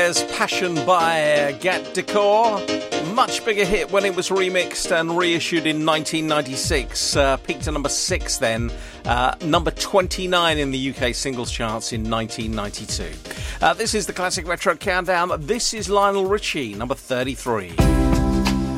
There's Passion by Gat Decor. Much bigger hit when it was remixed and reissued in 1996. Peaked at number 6 then. Number 29 in the UK singles charts in 1992. This is the Classic Retro Countdown. This is Lionel Richie, number 33.